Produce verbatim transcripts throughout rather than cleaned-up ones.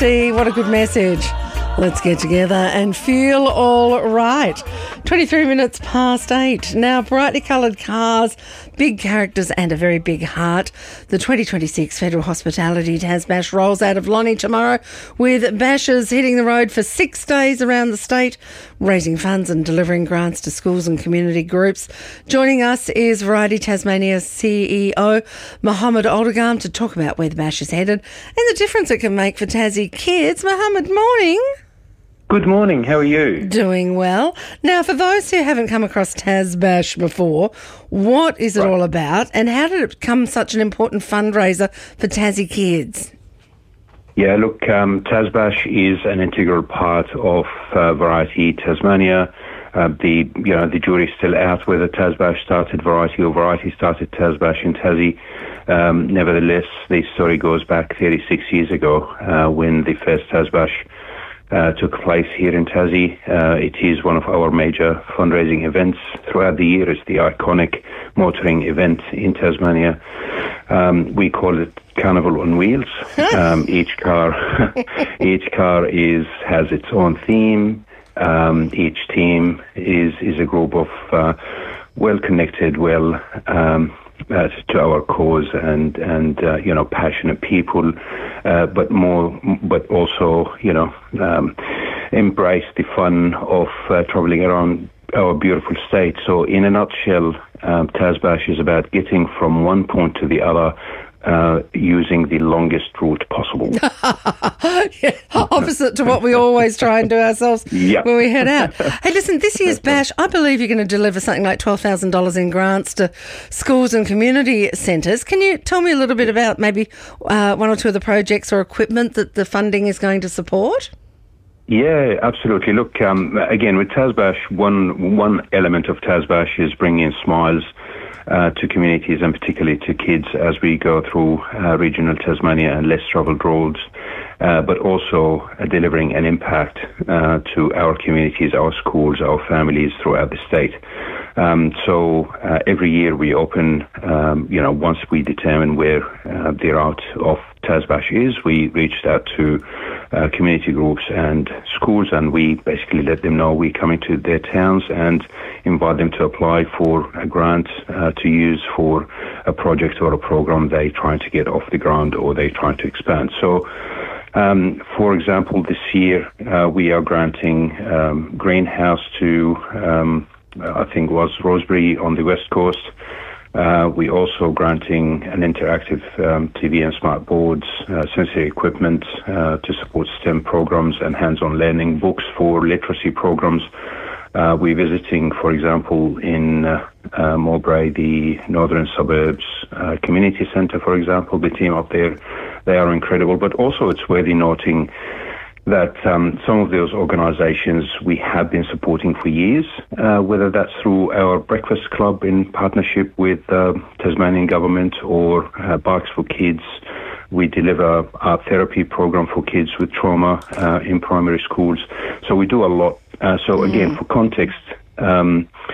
See, what a good message. Let's get together and feel all right. twenty-three minutes past eight. Now, brightly coloured cars, big characters and a very big heart. The twenty twenty-six Federal Hospitality TasBash rolls out of Lonnie tomorrow with bashers hitting the road for six days around the state, raising funds and delivering grants to schools and community groups. Joining us is Variety Tasmania C E O Mohammed Oldegam to talk about where the bash is headed and the difference it can make for Tassie kids. Mohammed, morning. Good morning. How are you? Doing well. Now, for those who haven't come across TasBash before, what is it right. all about and how did it become such an important fundraiser for Tassie kids? Yeah, look, um, TasBash is an integral part of uh, Variety Tasmania. Uh, the you know the jury's still out whether TasBash started Variety or Variety started TasBash in Tassie. Um, nevertheless, the story goes back thirty-six years ago uh, when the first TasBash Uh, took place here in Tassie. Uh, it is one of our major fundraising events throughout the year. It's the iconic motoring event in Tasmania. Um, we call it Carnival on Wheels. Um, each car, each car is has its own theme. Um, each team is is a group of uh, well connected, well um, Uh, to our cause and and uh, you know passionate people, uh, but more but also you know um, embrace the fun of uh, traveling around our beautiful state. So in a nutshell, um, TasBash is about getting from one point to the other. Uh, using the longest route possible. Yeah, opposite to what we always try and do ourselves yep. when we head out. Hey, listen, this year's bash, I believe you're going to deliver something like twelve thousand dollars in grants to schools and community centres. Can you tell me a little bit about maybe uh, one or two of the projects or equipment that the funding is going to support? Yeah, absolutely. Look, um, again, with TasBash, one one element of TasBash is bringing smiles Uh, to communities and particularly to kids as we go through uh, regional Tasmania and less travelled roads, uh, but also uh, delivering an impact uh, to our communities, our schools, our families throughout the state. Um, so uh, every year we open, um, you know, once we determine where uh, the route of TasBash is, we reached out to uh, community groups and schools, and we basically let them know we're coming to their towns and invite them to apply for a grant uh, to use for a project or a program they're trying to get off the ground or they're trying to expand. So, um, for example, this year uh, we are granting um, greenhouse to um, I think was Rosebery on the west coast. Uh, we also granting an interactive um, T V and smart boards, uh, sensory equipment uh, to support STEM programs and hands-on learning books for literacy programs. Uh, we're visiting, for example, in uh, uh, Mowbray, the Northern Suburbs uh, Community Centre, for example. The team up there, they are incredible. But also it's worthy noting that um, some of those organisations we have been supporting for years, uh, whether that's through our Breakfast Club in partnership with uh, Tasmanian Government or uh, Bikes for Kids. We deliver our therapy program for kids with trauma uh, in primary schools. So we do a lot. Uh, so again, mm. for context, um,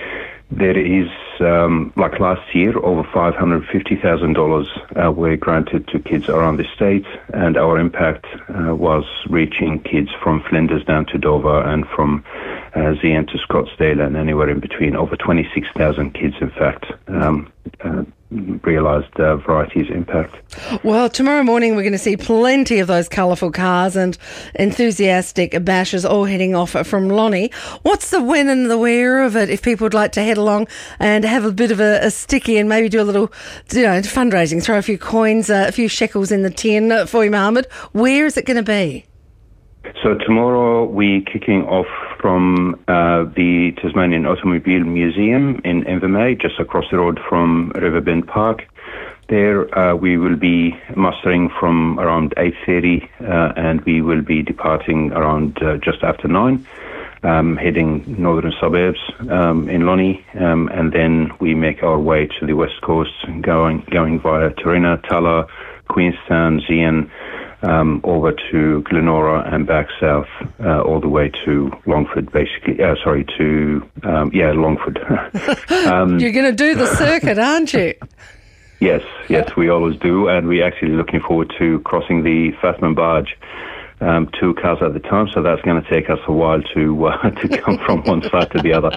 there is, um, like last year, over five hundred fifty thousand dollars uh, were granted to kids around the state, and our impact uh, was reaching kids from Flinders down to Dover and from uh, Zeehan to Scottsdale and anywhere in between. Over twenty-six thousand kids, in fact, um, uh, realised uh, Variety's impact. Well, tomorrow morning we're going to see plenty of those colourful cars and enthusiastic bashers all heading off from Lonnie. What's the when and the where of it if people would like to head along and have a bit of a, a sticky and maybe do a little, you know, fundraising, throw a few coins, uh, a few shekels in the tin for you, Mohammed? Where is it going to be? So tomorrow we're kicking off from uh, the Tasmanian Automobile Museum in Invermay, just across the road from Riverbend Park. There uh, we will be mustering from around eight thirty uh, and we will be departing around uh, just after nine, um, heading northern suburbs um, in Lonnie, um, and then we make our way to the west coast, going going via Turina, Tulla, Queenstown, Zeehan, Um, over to Glenora and back south, uh, all the way to Longford, basically. Uh, sorry, to, um, yeah, Longford. um, You're going to do the circuit, aren't you? Yes, yes, we always do. And we're actually looking forward to crossing the Fatman Barge um, two cars at the time, so that's going to take us a while to uh, to come from one side to the other.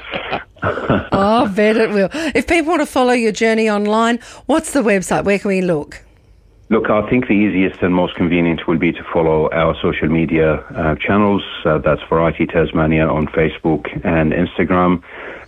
Oh, I bet it will. If people want to follow your journey online, what's the website? Where can we look? Look, I think the easiest and most convenient will be to follow our social media uh, channels. Uh, that's Variety Tasmania on Facebook and Instagram.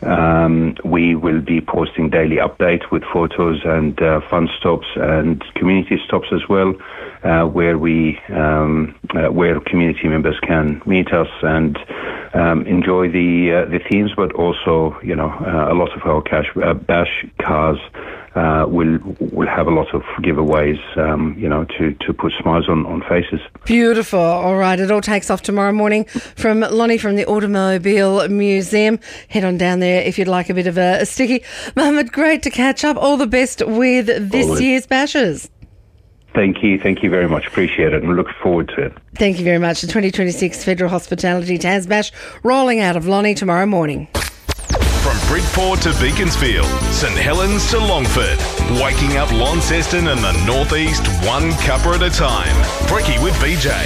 Um, we will be posting daily updates with photos and uh, fun stops and community stops as well, uh, where we um, uh, where community members can meet us and um, enjoy the uh, the themes, but also, you know, uh, a lot of our cash uh, bash cars. Uh, we'll we'll have a lot of giveaways, um, you know, to, to put smiles on, on faces. Beautiful. All right, it all takes off tomorrow morning from Lonnie from the Automobile Museum. Head on down there if you'd like a bit of a, a sticky. Mohammed, great to catch up. All the best with this Always. year's bashes. Thank you. Thank you very much. Appreciate it and look forward to it. Thank you very much. The twenty twenty-six Federal Hospitality Tasbash rolling out of Lonnie tomorrow morning. From Bridport to Beaconsfield, St Helens to Longford, waking up Launceston and the Northeast one cuppa at a time. Brekkie with B J.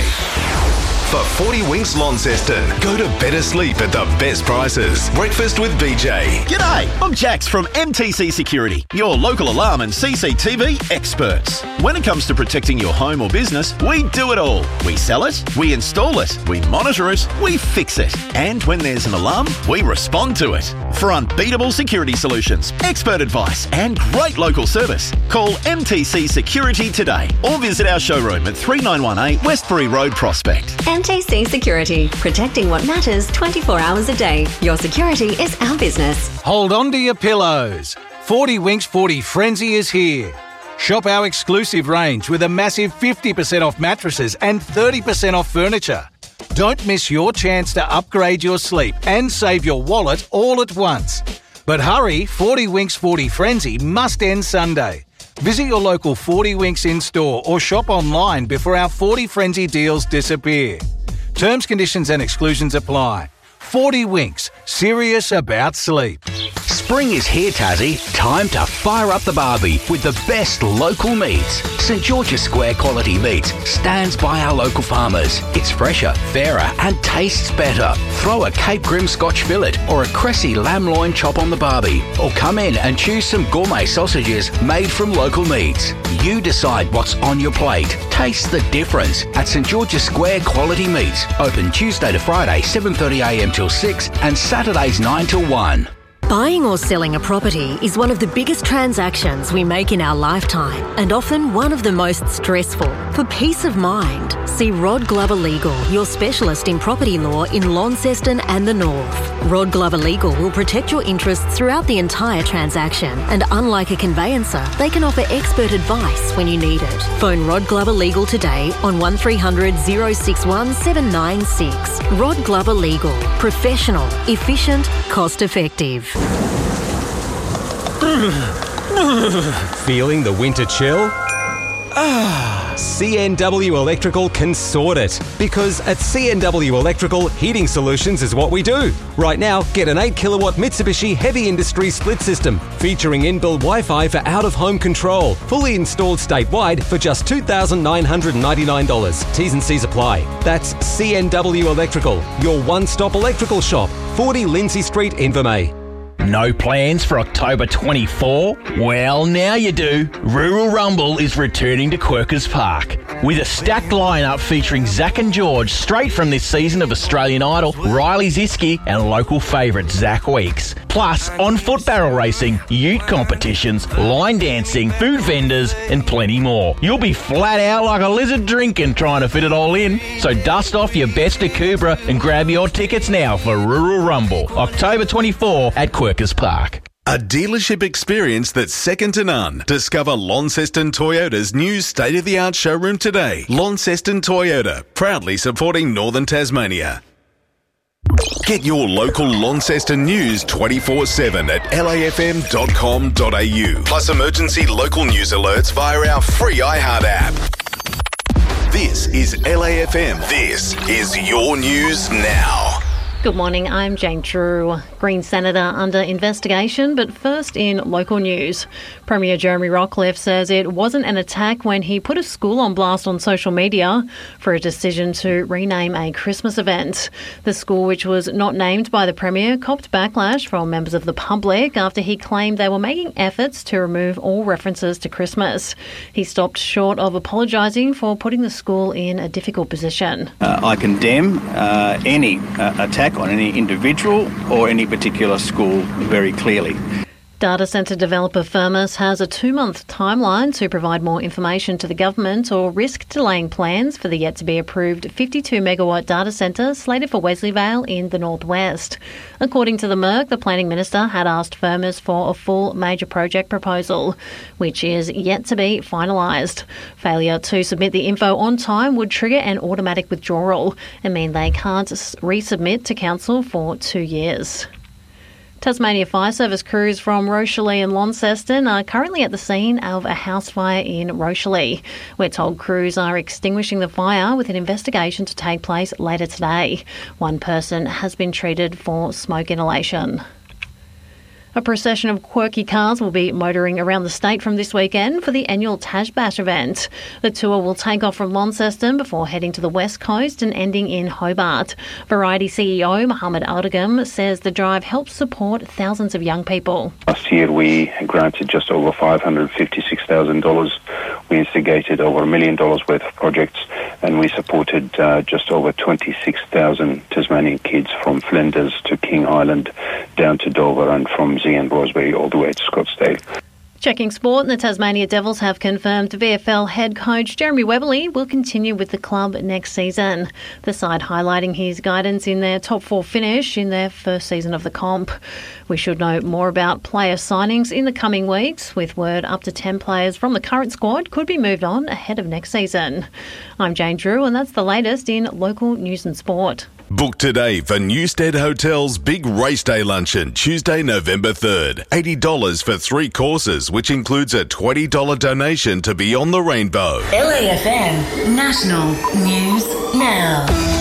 For forty Winks Launceston, go to better sleep at the best prices. Breakfast with B J. G'day, I'm Jax from M T C Security, your local alarm and C C T V experts. When it comes to protecting your home or business, we do it all. We sell it, we install it, we monitor it, we fix it. And when there's an alarm, we respond to it. For unbeatable security solutions, expert advice and great local service, call M T C Security today or visit our showroom at three nine one eight Westbury Road, Prospect. M T C Security, protecting what matters twenty-four hours a day. Your security is our business. Hold on to your pillows. forty Winks forty Frenzy is here. Shop our exclusive range with a massive fifty percent off mattresses and thirty percent off furniture. Don't miss your chance to upgrade your sleep and save your wallet all at once. But hurry, forty Winks forty Frenzy must end Sunday. Visit your local forty Winks in-store or shop online before our forty Frenzy deals disappear. Terms, conditions and exclusions apply. forty Winks, serious about sleep. Spring is here, Tassie. Time to fire up the barbie with the best local meats. St George's Square Quality Meats stands by our local farmers. It's fresher, fairer and tastes better. Throw a Cape Grim Scotch fillet or a Cressy lamb loin chop on the barbie. Or come in and choose some gourmet sausages made from local meats. You decide what's on your plate. Taste the difference at St George's Square Quality Meats. Open Tuesday to Friday, seven thirty a m till six and Saturdays nine till one. Buying or selling a property is one of the biggest transactions we make in our lifetime and often one of the most stressful. For peace of mind, see Rod Glover Legal, your specialist in property law in Launceston and the North. Rod Glover Legal will protect your interests throughout the entire transaction, and unlike a conveyancer, they can offer expert advice when you need it. Phone Rod Glover Legal today on one three hundred, oh six one, seven nine six. Rod Glover Legal. Professional, efficient, cost effective. Feeling the winter chill? Ah, C N W Electrical can sort it. Because at C N W Electrical, heating solutions is what we do. Right now, get an eight kilowatt Mitsubishi Heavy Industry split system featuring inbuilt Wi-Fi for out-of-home control. Fully installed statewide for just two thousand nine hundred ninety-nine dollars. T's and C's apply. That's C N W Electrical, your one-stop electrical shop. forty Lindsay Street, Invermay. No plans for October twenty-fourth? Well, now you do. Rural Rumble is returning to Quirkers Park with a stacked lineup featuring Zach and George straight from this season of Australian Idol, Riley Ziski and local favourite Zach Weeks. Plus, on-foot barrel racing, ute competitions, line dancing, food vendors and plenty more. You'll be flat out like a lizard drinking trying to fit it all in. So dust off your best Akubra and grab your tickets now for Rural Rumble, October twenty-fourth at Quirkers Park. A dealership experience that's second to none. Discover Launceston Toyota's new state-of-the-art showroom today. Launceston Toyota, proudly supporting Northern Tasmania. Get your local Launceston news twenty-four seven at L A F M dot com dot A U. Plus emergency local news alerts via our free iHeart app. This is L A F M. This is your news now. Good morning, I'm Jane Drew. Green Senator under investigation, but first in local news. Premier Jeremy Rockliff says it wasn't an attack when he put a school on blast on social media for a decision to rename a Christmas event. The school, which was not named by the Premier, copped backlash from members of the public after he claimed they were making efforts to remove all references to Christmas. He stopped short of apologising for putting the school in a difficult position. Uh, I condemn uh, any uh, attack on any individual or any particular school very clearly. Data centre developer Firmus has a two-month timeline to provide more information to the government or risk delaying plans for the yet-to-be-approved fifty-two megawatt data centre slated for Wesleyvale in the northwest. According to the Merc, the Planning Minister had asked Firmus for a full major project proposal, which is yet to be finalised. Failure to submit the info on time would trigger an automatic withdrawal and mean they can't resubmit to Council for two years. Tasmania Fire Service crews from Rochelle and Launceston are currently at the scene of a house fire in Rochelle. We're told crews are extinguishing the fire with an investigation to take place later today. One person has been treated for smoke inhalation. A procession of quirky cars will be motoring around the state from this weekend for the annual Taj Bash event. The tour will take off from Launceston before heading to the west coast and ending in Hobart. Variety C E O Mohammed Aldagam says the drive helps support thousands of young people. Last year we granted just over five hundred fifty-six thousand dollars. We instigated over a million dollars worth of projects, and we supported uh, just over twenty-six thousand Tasmanian kids from Flinders to King Island down to Dover, and from Z and Rosebery all the way to Scottsdale. Checking sport, the Tasmania Devils have confirmed V F L head coach Jeremy Weberly will continue with the club next season. The side highlighting his guidance in their top four finish in their first season of the comp. We should know more about player signings in the coming weeks, with word up to ten players from the current squad could be moved on ahead of next season. I'm Jane Drew, and that's the latest in local news and sport. Book today for Newstead Hotel's Big Race Day Luncheon, Tuesday, November third. eighty dollars for three courses, which includes a twenty dollars donation to Beyond the Rainbow. L A F M National News Now.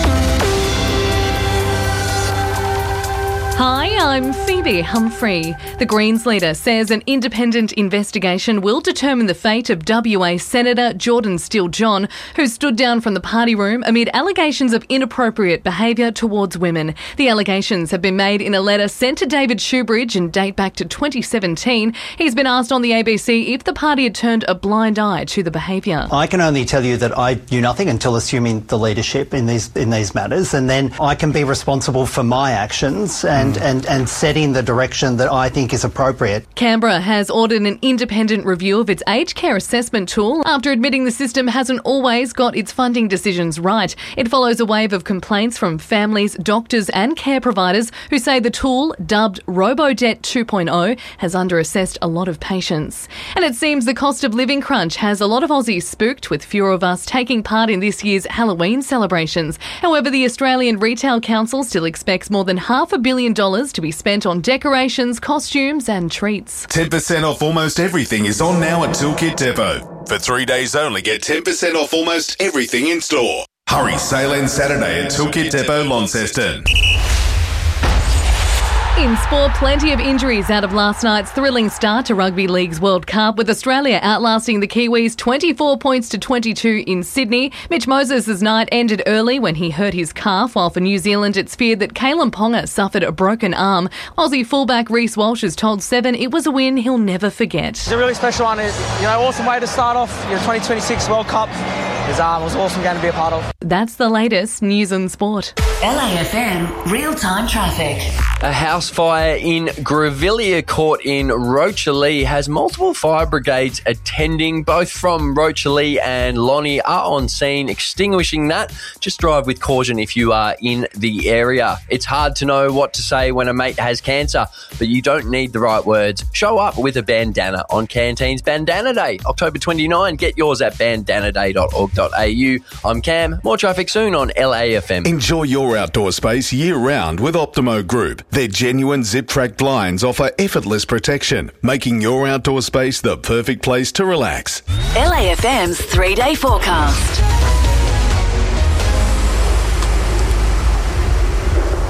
Hi, I'm Phoebe Humphrey. The Greens leader says an independent investigation will determine the fate of W A Senator Jordan Steele-John, who stood down from the party room amid allegations of inappropriate behaviour towards women. The allegations have been made in a letter sent to David Shoebridge and date back to twenty seventeen. He's been asked on the A B C if the party had turned a blind eye to the behaviour. I can only tell you that I knew nothing until assuming the leadership in these in these matters, and then I can be responsible for my actions and And, and, and setting the direction that I think is appropriate. Canberra has ordered an independent review of its aged care assessment tool after admitting the system hasn't always got its funding decisions right. It follows a wave of complaints from families, doctors and care providers who say the tool, dubbed RoboDebt two point oh, has underassessed a lot of patients. And it seems the cost of living crunch has a lot of Aussies spooked, with fewer of us taking part in this year's Halloween celebrations. However, the Australian Retail Council still expects more than half a billion dollars to be spent on decorations, costumes and treats. ten percent off almost everything is on now at Toolkit Depot. For three days only, get ten percent off almost everything in store. Hurry, sale ends Saturday at Toolkit Depot, Launceston. In sport, plenty of injuries out of last night's thrilling start to Rugby League's World Cup, with Australia outlasting the Kiwis twenty-four points to twenty-two in Sydney. Mitch Moses' night ended early when he hurt his calf, while for New Zealand it's feared that Kalen Ponga suffered a broken arm. Aussie fullback Reece Walsh has told Seven it was a win he'll never forget. It's a really special one. You know, awesome way to start off your twenty twenty-six World Cup. It was, um, it was an awesome game to be a part of. That's the latest news and sport. L A F M real-time traffic. A house fire in Grevillea Court in Rochelle has multiple fire brigades attending. Both from Rochelle and Lonnie are on scene extinguishing that. Just drive with caution if you are in the area. It's hard to know what to say when a mate has cancer, but you don't need the right words. Show up with a bandana on Canteen's Bandana Day, October twenty-ninth. Get yours at bandana day dot org dot a u. I'm Cam. More traffic soon on L A F M. Enjoy your outdoor space year-round with Optimo Group. Their genuine zip-track blinds offer effortless protection, making your outdoor space the perfect place to relax. L A F M's three-day forecast.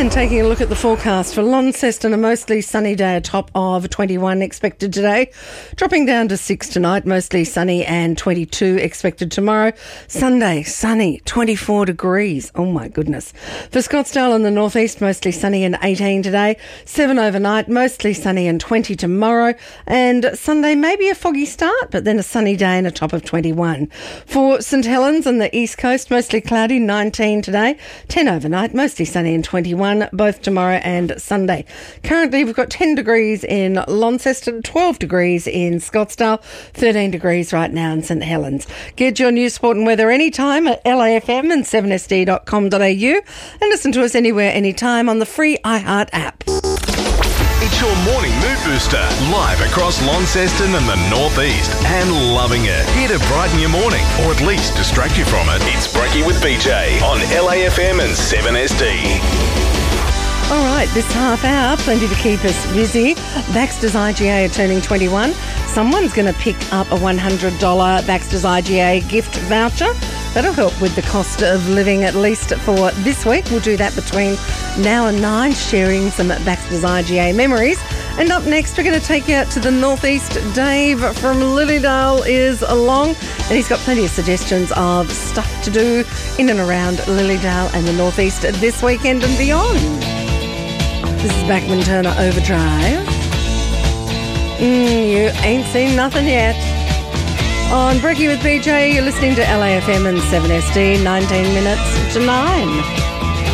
And taking a look at the forecast for Launceston, a mostly sunny day, a top of twenty-one expected today. Dropping down to six tonight, mostly sunny, and twenty-two expected tomorrow. Sunday, sunny, twenty-four degrees. Oh my goodness. For Scottsdale in the northeast, mostly sunny and eighteen today. seven overnight, mostly sunny and twenty tomorrow. And Sunday, maybe a foggy start, but then a sunny day and a top of twenty-one. For St Helens on the east coast, mostly cloudy, nineteen today. ten overnight, mostly sunny and twenty-one, both tomorrow and Sunday. Currently, we've got ten degrees in Launceston, twelve degrees in Scottsdale, thirteen degrees right now in St Helens. Get your news, sport and weather anytime at L A F M and seven S D dot com dot A U and listen to us anywhere, anytime on the free iHeart app. It's your morning mood booster, live across Launceston and the northeast, and loving it. Here to brighten your morning, or at least distract you from it. It's Brekkie with B J on L A F M and seven S D. All right, this half hour, plenty to keep us busy. Baxter's I G A are turning twenty-one. Someone's going to pick up a one hundred dollars Baxter's I G A gift voucher. That'll help with the cost of living, at least for this week. We'll do that between now and nine, sharing some Baxter's I G A memories. And up next, we're going to take you out to the northeast. Dave from Lilydale is along, and he's got plenty of suggestions of stuff to do in and around Lilydale and the northeast this weekend and beyond. This is Bachman Turner Overdrive. Mm, you ain't seen nothing yet. On Brekkie with B J, you're listening to L A F M and seven S D, nineteen minutes to nine.